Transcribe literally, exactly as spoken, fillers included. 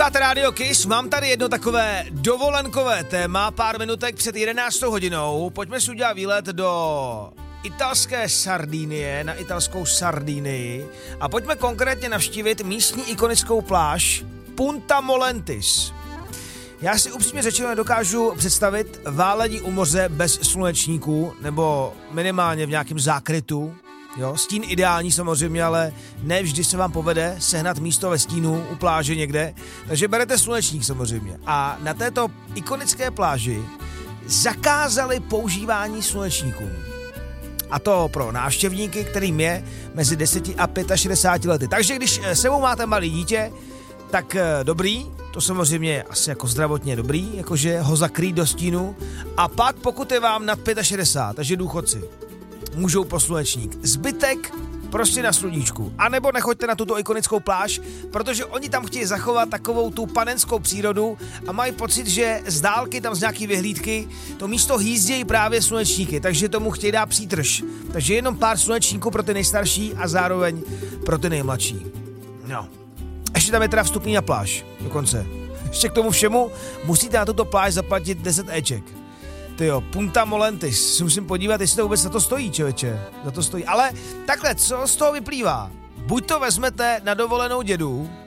Máte Radio Kiss, mám tady jedno takové dovolenkové téma, pár minutek před jedenáctou hodinou. Pojďme si udělat výlet do italské Sardinie, na italskou Sardinii a pojďme konkrétně navštívit místní ikonickou pláž Punta Molentis. Já si upřímně řečeno nedokážu představit válení u moře bez slunečníků, nebo minimálně v nějakém zákrytu. Jo, stín ideální samozřejmě, ale ne vždy se vám povede sehnat místo ve stínu u pláže někde, takže berete slunečník samozřejmě. A na této ikonické pláži zakázali používání slunečníků. A to pro návštěvníky, kterým je mezi deseti a šedesáti pěti lety. Takže když sebou máte malé dítě, tak dobrý, to samozřejmě je asi jako zdravotně dobrý, jakože ho zakrýt do stínu. A pak pokud je vám nad šedesát pět, takže důchodci, můžou po slunečník. Zbytek prostě na sluníčku. A nebo nechoďte na tuto ikonickou pláž, protože oni tam chtějí zachovat takovou tu panenskou přírodu a mají pocit, že z dálky tam z nějaký vyhlídky to místo hýzdějí právě slunečníky, takže tomu chtějí dát přítrž. Takže jenom pár slunečníků pro ty nejstarší a zároveň pro ty nejmladší. No. Ještě tam je teda vstupní na pláž, dokonce. Ještě k tomu všemu musíte na tuto pláž zaplatit deset éček. Tyjo, Punta Molentis, si musím podívat, jestli to vůbec za to stojí, člověče. Za to stojí. Ale takhle, co z toho vyplývá? Buď to vezmete na dovolenou dědu,